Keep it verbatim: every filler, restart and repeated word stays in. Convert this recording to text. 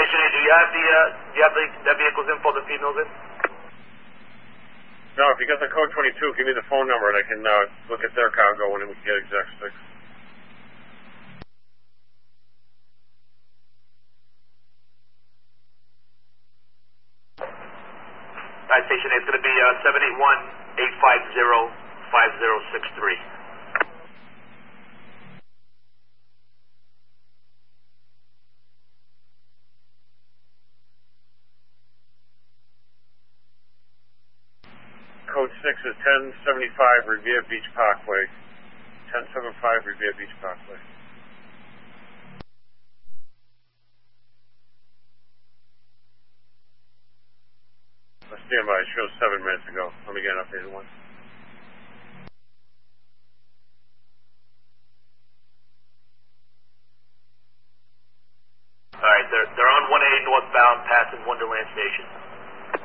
Station eight, do you have the, uh, do you have the, that vehicle's info, the females in? No, if you got the code twenty-two, give me the phone number and I can uh, look at their cargo and we can get exact six. Alright, Station eight, it's going to be uh, seven eight one, eight five zero, five zero six three. Code six is ten seventy-five Revere Beach Parkway. ten seventy-five Revere Beach Parkway. Stand by, it shows seven minutes ago. Let me get an updated one. Alright, they're, they're on one A northbound passing Wonderland Station.